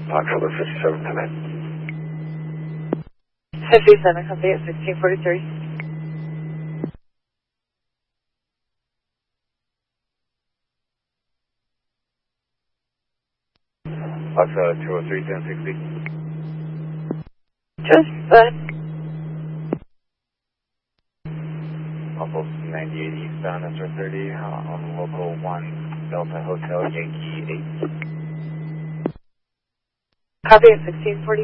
Foxtrot 57, come in. 57, copy at 1643. Foxtrot 203, 1060. Just fine. Alpha 98 eastbound, SR30, on local 1, Delta Hotel, Yankee 8. Copy at 1643.